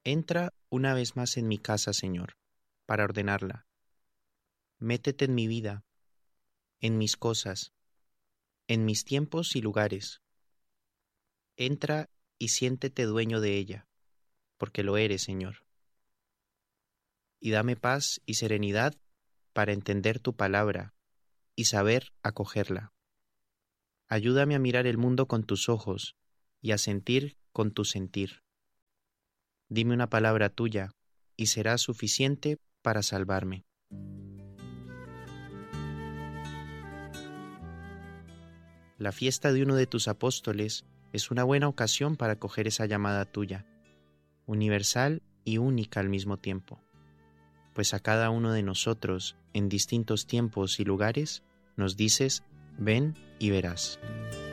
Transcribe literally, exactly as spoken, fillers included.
Entra una vez más en mi casa, Señor, para ordenarla. Métete en mi vida, en mis cosas, en mis tiempos y lugares. Entra y siéntete dueño de ella, porque lo eres, Señor. Y dame paz y serenidad para entender tu palabra y saber acogerla. Ayúdame a mirar el mundo con tus ojos y a sentir con tu sentir. Dime una palabra tuya y será suficiente para salvarme. La fiesta de uno de tus apóstoles es una buena ocasión para acoger esa llamada tuya, universal y única al mismo tiempo, pues a cada uno de nosotros, en distintos tiempos y lugares, nos dices, ven y verás.